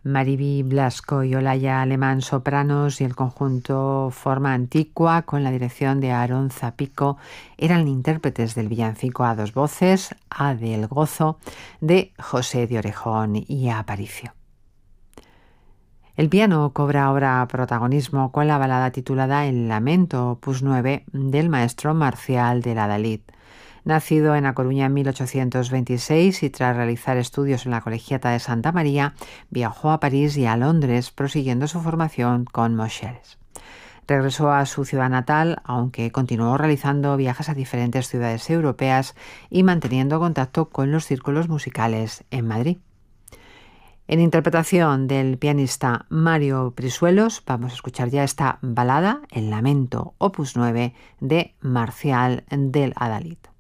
Mariby Blasco y Olaya Alemán sopranos y el conjunto Forma Antigua con la dirección de Aarón Zapico eran intérpretes del villancico a dos voces, A del Gozo, de José de Orejón y Aparicio. El piano cobra ahora protagonismo con la balada titulada El Lamento, opus 9, del maestro Marcial de la Dalit. Nacido en A Coruña en 1826 y tras realizar estudios en la Colegiata de Santa María, viajó a París y a Londres prosiguiendo su formación con Moscheles. Regresó a su ciudad natal, aunque continuó realizando viajes a diferentes ciudades europeas y manteniendo contacto con los círculos musicales en Madrid. En interpretación del pianista Mario Prisuelos, vamos a escuchar ya esta balada, El Lamento, opus 9, de Marcial del Adalit.